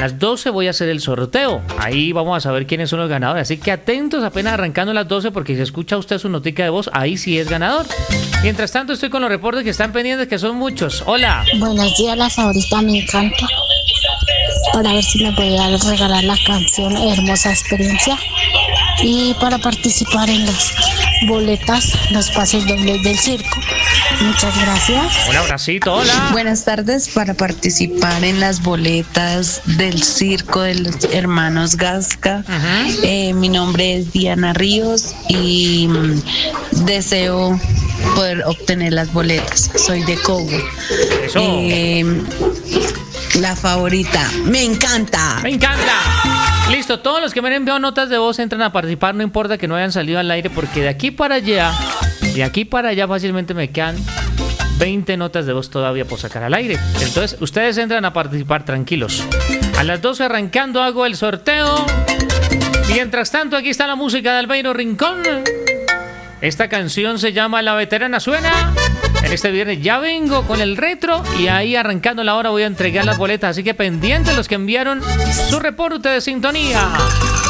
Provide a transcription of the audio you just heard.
las 12 voy a hacer el sorteo. Ahí vamos a saber quiénes son los ganadores. Así que atentos apenas arrancando las 12 porque si escucha usted su notica de voz, ahí sí es ganador. Mientras tanto estoy con los reportes que están pendientes, que son muchos. Hola. Buenos días, la favorita me encanta. Para ver si me puede regalar la canción Hermosa Experiencia. Y para participar en las boletas, los pases dobles del circo. Muchas gracias. Un abracito, hola. Buenas tardes, para participar en las boletas del circo de los hermanos Gasca. Mi nombre es Diana Ríos y deseo poder obtener las boletas. Soy de Cobo. Eso. La favorita, me encanta. Me encanta. Listo, todos los que me han enviado notas de voz entran a participar, no importa que no hayan salido al aire, porque de aquí para allá fácilmente me quedan 20 notas de voz todavía por sacar al aire. Entonces, ustedes entran a participar tranquilos. A las 12 arrancando hago el sorteo. Mientras tanto, aquí está la música de Albeiro Rincón. Esta canción se llama La Veterana Suena. En este viernes ya vengo con el retro y ahí arrancando la hora voy a entregar las boletas. Así que pendientes los que enviaron su reporte de sintonía.